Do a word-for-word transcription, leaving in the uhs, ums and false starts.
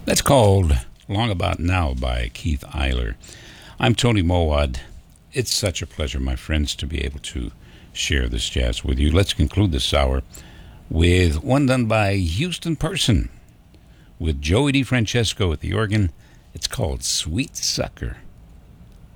That's called Long About Now by Keith Eiler. I'm Tony Mowad. It's such a pleasure, my friends, to be able to share this jazz with you. Let's conclude this hour with one done by Houston Person with Joey DeFrancesco at the organ. It's called Sweet Sucker.